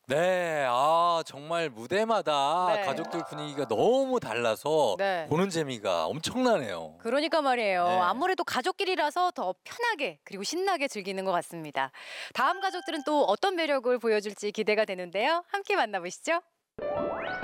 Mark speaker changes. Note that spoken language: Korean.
Speaker 1: 네, 정말 무대마다
Speaker 2: 네.
Speaker 1: 가족들 분위기가 너무 달라서
Speaker 2: 네.
Speaker 1: 보는 재미가 엄청나네요.
Speaker 2: 그러니까 말이에요.
Speaker 1: 네.
Speaker 2: 아무래도 가족끼리라서 더 편하게 그리고 신나게 즐기는 것 같습니다. 다음 가족들은 또 어떤 매력을 보여줄지 기대가 되는데요. 함께 만나보시죠.